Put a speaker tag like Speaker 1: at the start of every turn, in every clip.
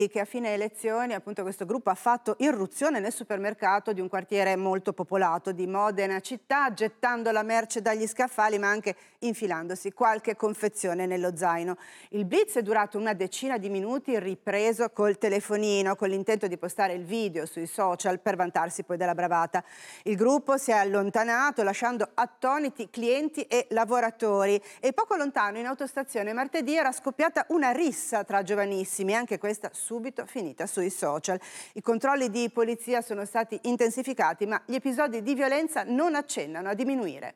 Speaker 1: che a fine elezioni appunto questo gruppo ha fatto irruzione nel supermercato di un quartiere molto popolato di Modena città, gettando la merce dagli scaffali ma anche infilandosi qualche confezione nello zaino. Il blitz è durato una decina di minuti, ripreso col telefonino con l'intento di postare il video sui social per vantarsi poi della bravata. Il gruppo si è allontanato lasciando attoniti clienti e lavoratori e poco lontano in autostazione martedì era scoppiata una rissa tra giovanissimi, anche questa subito finita sui social. I controlli di polizia sono stati intensificati, ma gli episodi di violenza non accennano a diminuire.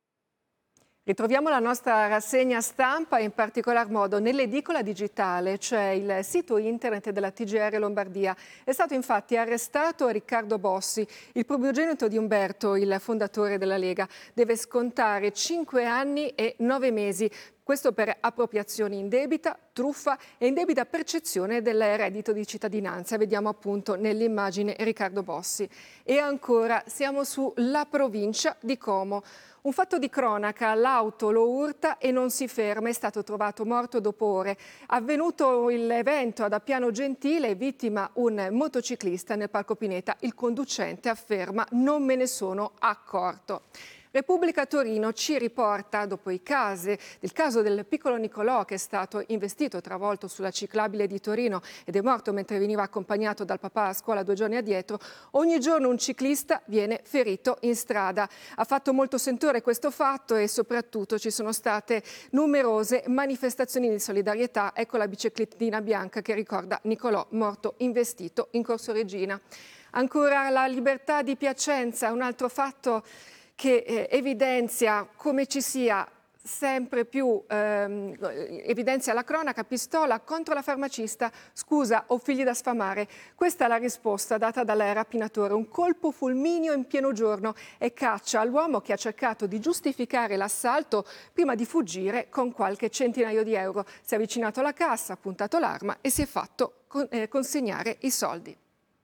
Speaker 2: Ritroviamo la nostra rassegna stampa, in particolar modo nell'edicola digitale, cioè il sito internet della TGR Lombardia. È stato infatti arrestato Riccardo Bossi, il primogenito di Umberto, il fondatore della Lega. Deve scontare 5 anni e 9 mesi. Questo per appropriazione indebita, truffa e indebita percezione del reddito di cittadinanza. Vediamo appunto nell'immagine Riccardo Bossi. E ancora siamo sulla provincia di Como. Un fatto di cronaca, l'auto lo urta e non si ferma, è stato trovato morto dopo ore. Avvenuto l'evento ad Appiano Gentile, vittima un motociclista nel Parco Pineta. Il conducente afferma: non me ne sono accorto. Repubblica Torino ci riporta, dopo il caso del piccolo Nicolò che è stato investito e travolto sulla ciclabile di Torino ed è morto mentre veniva accompagnato dal papà a scuola 2 giorni addietro, ogni giorno un ciclista viene ferito in strada. Ha fatto molto sentore questo fatto e soprattutto ci sono state numerose manifestazioni di solidarietà. Ecco la biciclettina bianca che ricorda Nicolò morto investito in Corso Regina. Ancora la libertà di Piacenza, un altro fatto che evidenzia come ci sia sempre più, evidenzia la cronaca, pistola contro la farmacista, scusa ho figli da sfamare. Questa è la risposta data dal rapinatore, un colpo fulmineo in pieno giorno e caccia all'uomo che ha cercato di giustificare l'assalto prima di fuggire con qualche centinaio di euro. Si è avvicinato alla cassa, ha puntato l'arma e si è fatto consegnare i soldi.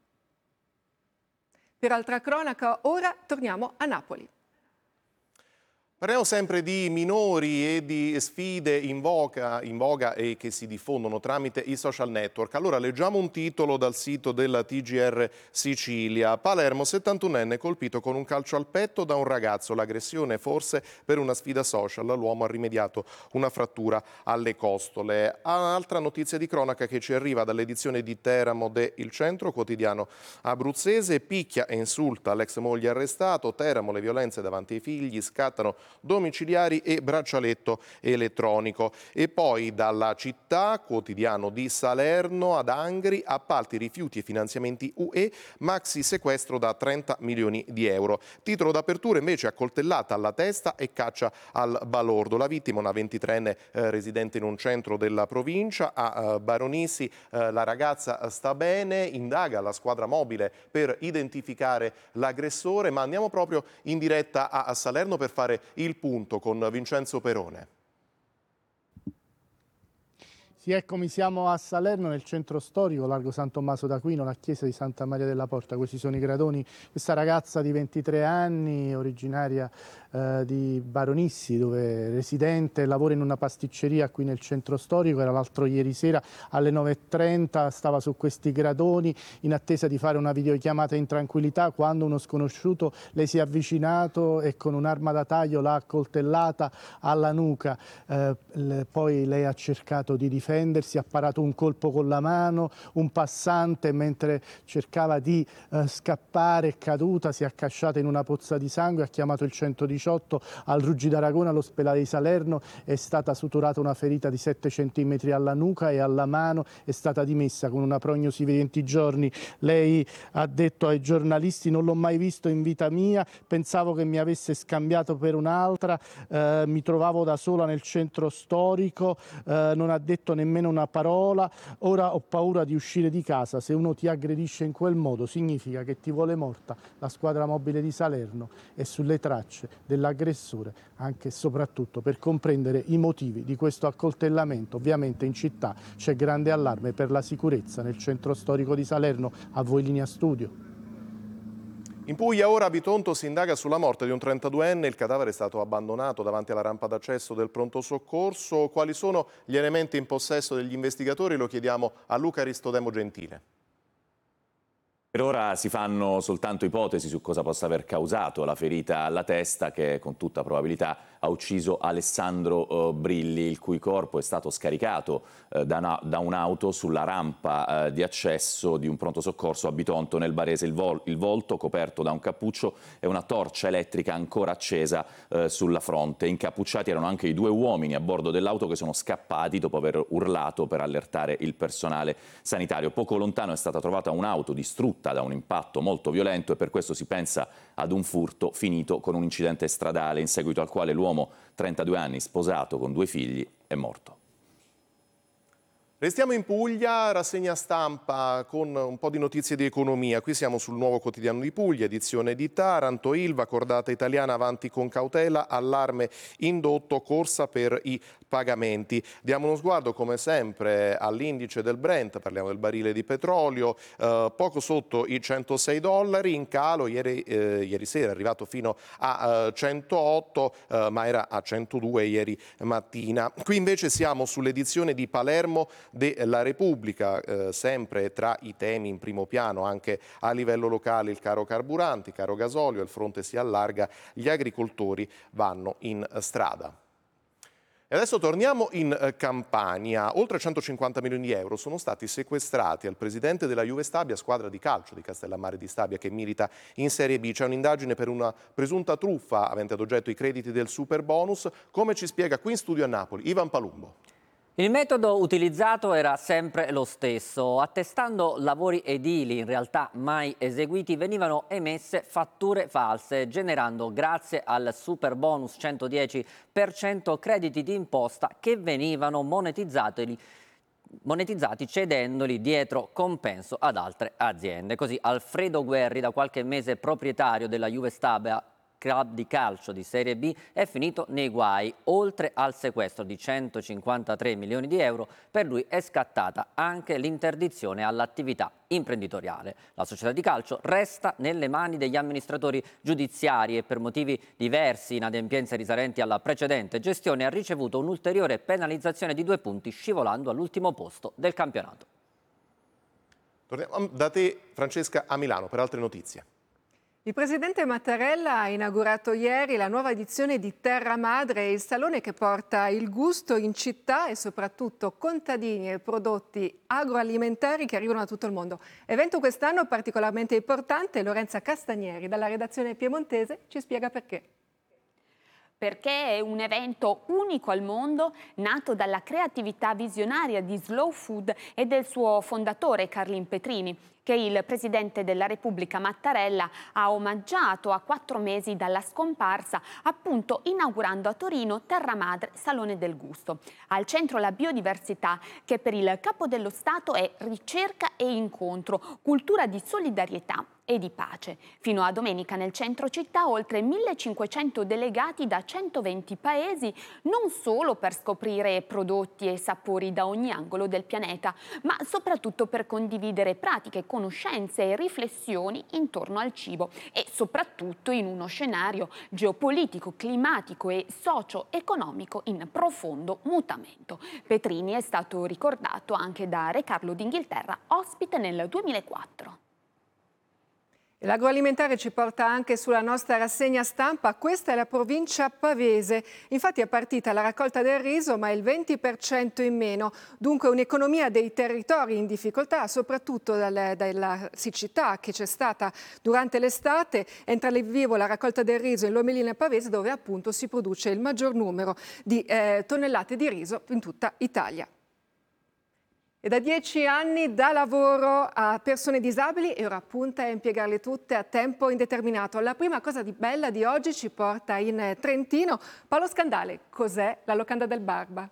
Speaker 2: Per altra cronaca, ora torniamo a Napoli.
Speaker 3: Parliamo sempre di minori e di sfide in voga e che si diffondono tramite i social network. Allora leggiamo un titolo dal sito della TGR Sicilia. Palermo, 71enne colpito con un calcio al petto da un ragazzo. L'aggressione forse per una sfida social. L'uomo ha rimediato una frattura alle costole. Altra notizia di cronaca che ci arriva dall'edizione di Teramo de Il Centro, quotidiano abruzzese. Picchia e insulta l'ex moglie arrestato. Teramo, le violenze davanti ai figli, scattano domiciliari e braccialetto elettronico. E poi dalla città, quotidiano di Salerno, ad Angri, appalti, rifiuti e finanziamenti UE, maxi sequestro da 30 milioni di euro. Titolo d'apertura invece: accoltellata alla testa e caccia al balordo. La vittima, una 23enne residente in un centro della provincia, a Baronisi. La ragazza sta bene, indaga la squadra mobile per identificare l'aggressore, ma andiamo proprio in diretta a Salerno per fare il punto con Vincenzo Perone.
Speaker 4: Sì, eccomi, siamo a Salerno, nel centro storico, largo San Tommaso d'Aquino, la chiesa di Santa Maria della Porta. Questi sono i gradoni. Questa ragazza di 23 anni, originaria di Baronissi, dove residente, lavora in una pasticceria qui nel centro storico. Era l'altro ieri sera alle 9:30, stava su questi gradoni in attesa di fare una videochiamata in tranquillità, quando uno sconosciuto le si è avvicinato e con un'arma da taglio l'ha accoltellata alla nuca. Poi lei ha cercato di difendersi, ha parato un colpo con la mano, un passante mentre cercava di scappare è caduta, si è accasciata in una pozza di sangue, ha chiamato il 118. Al Ruggi d'Aragona, all'ospedale di Salerno, è stata suturata una ferita di 7 centimetri alla nuca e alla mano, è stata dimessa con una prognosi di 20 giorni. Lei ha detto ai giornalisti: non l'ho mai visto in vita mia, pensavo che mi avesse scambiato per un'altra, mi trovavo da sola nel centro storico, non ha detto nemmeno una parola, ora ho paura di uscire di casa, se uno ti aggredisce in quel modo significa che ti vuole morta. La squadra mobile di Salerno è sulle tracce dell'aggressore, anche e soprattutto per comprendere i motivi di questo accoltellamento. Ovviamente in città c'è grande allarme per la sicurezza nel centro storico di Salerno. A voi linea studio.
Speaker 3: In Puglia ora a Bitonto si indaga sulla morte di un 32enne, il cadavere è stato abbandonato davanti alla rampa d'accesso del pronto soccorso. Quali sono gli elementi in possesso degli investigatori? Lo chiediamo a Luca Aristodemo Gentile.
Speaker 5: Per ora si fanno soltanto ipotesi su cosa possa aver causato la ferita alla testa che con tutta probabilità ha ucciso Alessandro Brilli, il cui corpo è stato scaricato da un'auto sulla rampa di accesso di un pronto soccorso a Bitonto nel Barese. Il volto coperto da un cappuccio e una torcia elettrica ancora accesa sulla fronte. Incappucciati erano anche i 2 uomini a bordo dell'auto che sono scappati dopo aver urlato per allertare il personale sanitario. Poco lontano è stata trovata un'auto distrutta da un impatto molto violento e per questo si pensa ad un furto finito con un incidente stradale in seguito al quale l'uomo, 32 anni, sposato con 2 figli, è morto.
Speaker 3: Restiamo in Puglia, rassegna stampa con un po' di notizie di economia. Qui siamo sul Nuovo Quotidiano di Puglia, edizione di Taranto, Ilva, cordata italiana avanti con cautela, allarme indotto, corsa per i pagamenti. Diamo uno sguardo come sempre all'indice del Brent, parliamo del barile di petrolio, poco sotto i $106, in calo, ieri sera è arrivato fino a 108, ma era a 102 ieri mattina. Qui invece siamo sull'edizione di Palermo della Repubblica, sempre tra i temi in primo piano anche a livello locale il caro carburanti, caro gasolio, il fronte si allarga, gli agricoltori vanno in strada. E adesso torniamo in Campania. Oltre 150 milioni di euro sono stati sequestrati al presidente della Juve Stabia, squadra di calcio di Castellammare di Stabia che milita in Serie B. C'è un'indagine per una presunta truffa avente ad oggetto i crediti del Superbonus, come ci spiega qui in studio a Napoli Ivan Palumbo.
Speaker 6: Il metodo utilizzato era sempre lo stesso. Attestando lavori edili in realtà mai eseguiti, venivano emesse fatture false, generando, grazie al Superbonus 110%, crediti di imposta che venivano monetizzati cedendoli dietro compenso ad altre aziende. Così Alfredo Guerri, da qualche mese proprietario della Juve Stabia, club di calcio di Serie B, è finito nei guai. Oltre al sequestro di 153 milioni di euro, per lui è scattata anche l'interdizione all'attività imprenditoriale. La società di calcio resta nelle mani degli amministratori giudiziari e per motivi diversi, inadempienze risalenti alla precedente gestione, ha ricevuto un'ulteriore penalizzazione di 2 punti, scivolando all'ultimo posto del campionato.
Speaker 3: Torniamo da te, Francesca, a Milano per altre notizie.
Speaker 2: Il presidente Mattarella ha inaugurato ieri la nuova edizione di Terra Madre, il salone che porta il gusto in città e soprattutto contadini e prodotti agroalimentari che arrivano da tutto il mondo. Evento quest'anno particolarmente importante. Lorenza Castagneri dalla redazione piemontese ci spiega perché.
Speaker 7: Perché è un evento unico al mondo, nato dalla creatività visionaria di Slow Food e del suo fondatore Carlin Petrini, che il Presidente della Repubblica Mattarella ha omaggiato a 4 mesi dalla scomparsa, appunto inaugurando a Torino Terra Madre Salone del Gusto. Al centro la biodiversità, che per il Capo dello Stato è ricerca e incontro, cultura di solidarietà e di pace. Fino a domenica nel centro città oltre 1500 delegati da 120 paesi, non solo per scoprire prodotti e sapori da ogni angolo del pianeta, ma soprattutto per condividere pratiche, conoscenze e riflessioni intorno al cibo e soprattutto in uno scenario geopolitico, climatico e socio-economico in profondo mutamento. Petrini è stato ricordato anche da Re Carlo d'Inghilterra, ospite nel 2004.
Speaker 2: L'agroalimentare ci porta anche sulla nostra rassegna stampa. Questa è la provincia pavese. Infatti è partita la raccolta del riso, ma il 20% in meno. Dunque un'economia dei territori in difficoltà, soprattutto dalla siccità che c'è stata durante l'estate. Entra in vivo la raccolta del riso in Lomellina Pavese, dove appunto si produce il maggior numero di tonnellate di riso in tutta Italia. E da 10 anni dà lavoro a persone disabili e ora punta a impiegarle tutte a tempo indeterminato. La prima cosa bella di oggi ci porta in Trentino. Paolo Scandale, cos'è la Locanda del Barba?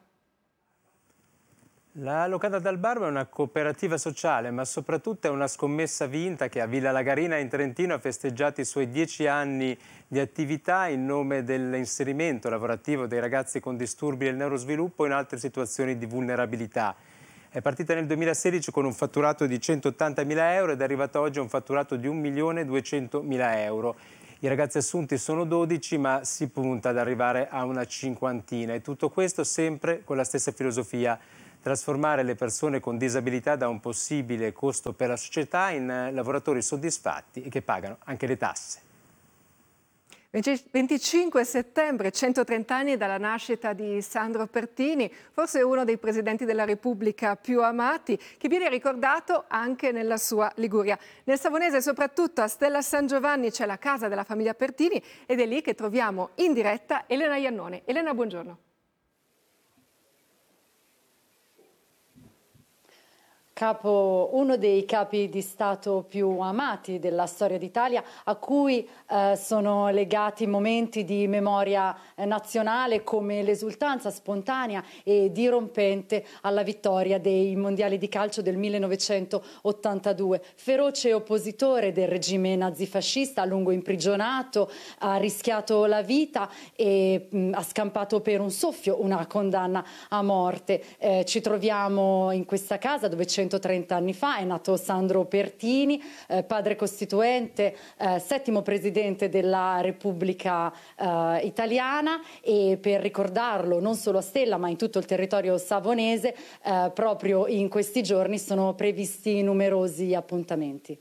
Speaker 8: La Locanda del Barba è una cooperativa sociale, ma soprattutto è una scommessa vinta che a Villa Lagarina in Trentino ha festeggiato i suoi 10 anni di attività in nome dell'inserimento lavorativo dei ragazzi con disturbi del neurosviluppo in altre situazioni di vulnerabilità. È partita nel 2016 con un fatturato di 180.000 euro ed è arrivata oggi a un fatturato di 1.200.000 euro. I ragazzi assunti sono 12, ma si punta ad arrivare a una cinquantina, e tutto questo sempre con la stessa filosofia: trasformare le persone con disabilità da un possibile costo per la società in lavoratori soddisfatti e che pagano anche le tasse.
Speaker 2: 25 settembre, 130 anni dalla nascita di Sandro Pertini, forse uno dei presidenti della Repubblica più amati, che viene ricordato anche nella sua Liguria. Nel Savonese, soprattutto a Stella San Giovanni, c'è la casa della famiglia Pertini ed è lì che troviamo in diretta Elena Iannone. Elena, buongiorno.
Speaker 9: Uno dei capi di Stato più amati della storia d'Italia, a cui sono legati momenti di memoria nazionale come l'esultanza spontanea e dirompente alla vittoria dei mondiali di calcio del 1982. Feroce oppositore del regime nazifascista, a lungo imprigionato, ha rischiato la vita e ha scampato per un soffio una condanna a morte. Ci troviamo in questa casa dove 130 anni fa è nato Sandro Pertini, padre costituente, settimo presidente della Repubblica Italiana, e per ricordarlo non solo a Stella ma in tutto il territorio savonese proprio in questi giorni sono previsti numerosi appuntamenti.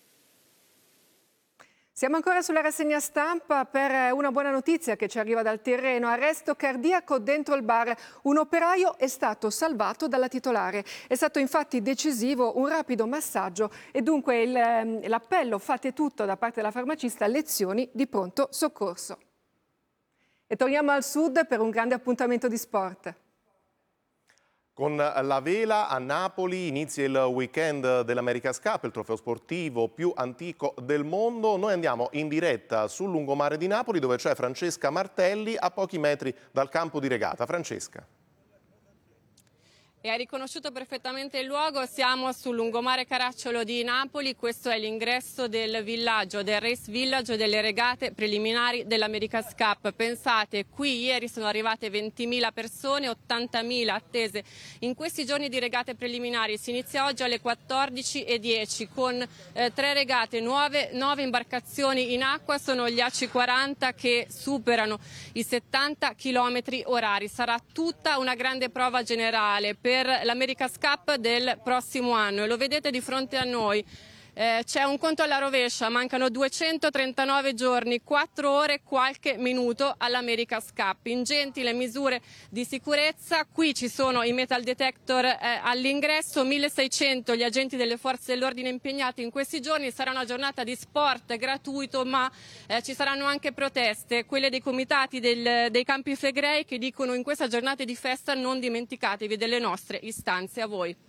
Speaker 2: Siamo ancora sulla rassegna stampa per una buona notizia che ci arriva dal terreno. Arresto cardiaco dentro il bar. Un operaio è stato salvato dalla titolare. È stato infatti decisivo un rapido massaggio e dunque l'appello "fate tutto" da parte della farmacista, lezioni di pronto soccorso. E torniamo al sud per un grande appuntamento di sport.
Speaker 3: Con la vela a Napoli inizia il weekend dell'America's Cup, il trofeo sportivo più antico del mondo. Noi andiamo in diretta sul lungomare di Napoli, dove c'è Francesca Martelli a pochi metri dal campo di regata. Francesca.
Speaker 10: E hai riconosciuto perfettamente il luogo, siamo sul lungomare Caracciolo di Napoli, questo è l'ingresso del villaggio, del Race Village delle regate preliminari dell'America's Cup. Pensate, qui ieri sono arrivate 20.000 persone, 80.000 attese in questi giorni di regate preliminari. Si inizia oggi alle 14:10 con 3 regate nuove, 9 imbarcazioni in acqua, sono gli AC40 che superano i 70 km orari. Sarà tutta una grande prova generale per l'America's Cup del prossimo anno e lo vedete di fronte a noi. C'è un conto alla rovescia, mancano 239 giorni, 4 ore e qualche minuto all'America's Cup. Ingenti le misure di sicurezza, qui ci sono i metal detector all'ingresso, 1.600 gli agenti delle forze dell'ordine impegnati in questi giorni. Sarà una giornata di sport gratuito, ma ci saranno anche proteste, quelle dei comitati dei Campi Flegrei, che dicono: in questa giornata di festa non dimenticatevi delle nostre istanze. A voi.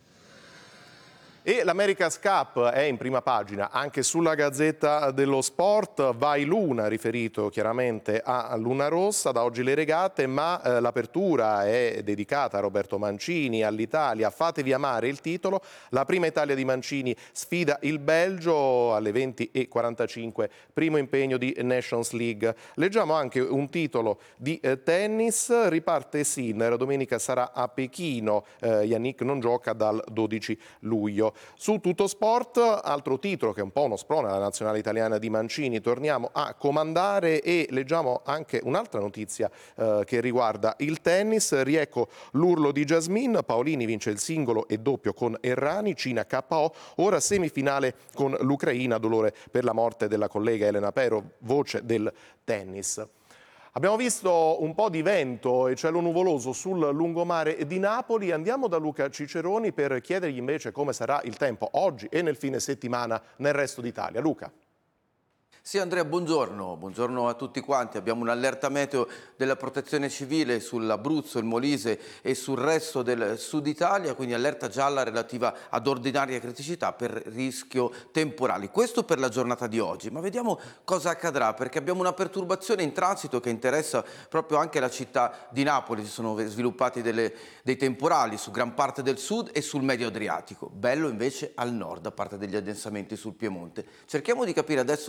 Speaker 3: E l'America's Cup è in prima pagina anche sulla Gazzetta dello Sport. Vai Luna, riferito chiaramente a Luna Rossa, da oggi le regate, ma l'apertura è dedicata a Roberto Mancini, all'Italia. Fatevi amare il titolo. La prima Italia di Mancini sfida il Belgio alle 20:45, primo impegno di Nations League. Leggiamo anche un titolo di tennis, riparte Sinner, domenica sarà a Pechino, Yannick non gioca dal 12 luglio. Su Tutto Sport, altro titolo che è un po' uno sprone alla nazionale italiana di Mancini, torniamo a comandare, e leggiamo anche un'altra notizia che riguarda il tennis. Riecco l'urlo di Jasmine, Paolini vince il singolo e doppio con Errani, Cina KO, ora semifinale con l'Ucraina, dolore per la morte della collega Elena Pero, voce del tennis. Abbiamo visto un po' di vento e cielo nuvoloso sul lungomare di Napoli. Andiamo da Luca Ciceroni per chiedergli invece come sarà il tempo oggi e nel fine settimana nel resto d'Italia. Luca.
Speaker 11: Sì, Andrea, buongiorno a tutti quanti. Abbiamo un'allerta meteo della Protezione Civile sull'Abruzzo, il Molise e sul resto del Sud Italia, quindi allerta gialla relativa ad ordinaria criticità per rischio temporali. Questo per la giornata di oggi, ma vediamo cosa accadrà, perché abbiamo una perturbazione in transito che interessa proprio anche la città di Napoli. Si sono sviluppati dei temporali su gran parte del sud e sul Medio Adriatico. Bello invece al nord, a parte degli addensamenti sul Piemonte. Cerchiamo di capire adesso cosa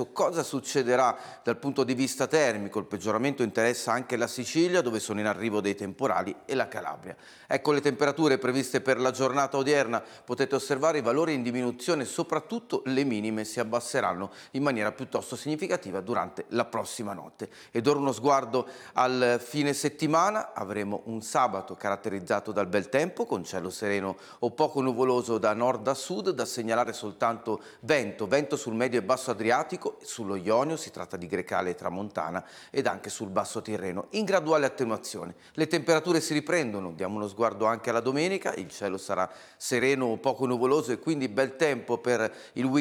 Speaker 11: succederà dal punto di vista termico. Il peggioramento interessa anche la Sicilia, dove sono in arrivo dei temporali, e la Calabria. Ecco le temperature previste per la giornata odierna. Potete osservare i valori in diminuzione, soprattutto le minime si abbasseranno in maniera piuttosto significativa durante la prossima notte. Ed ora uno sguardo al fine settimana. Avremo un sabato caratterizzato dal bel tempo, con cielo sereno o poco nuvoloso da nord a sud, da segnalare soltanto vento sul medio e basso Adriatico, sullo Ionio, si tratta di Grecale e Tramontana, ed anche sul basso Tirreno, in graduale attenuazione. Le temperature si riprendono, diamo uno sguardo anche alla domenica, il cielo sarà sereno o poco nuvoloso e quindi bel tempo per il weekend